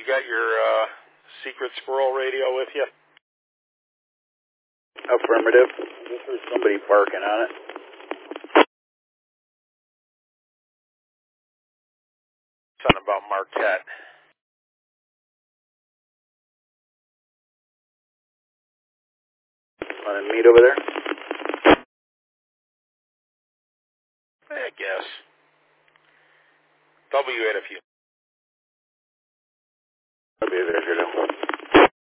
You got your secret squirrel radio with you? Affirmative. There's somebody barking on it. Something about Marquette. Want to meet over there? I guess. W8 if you. I'll be there,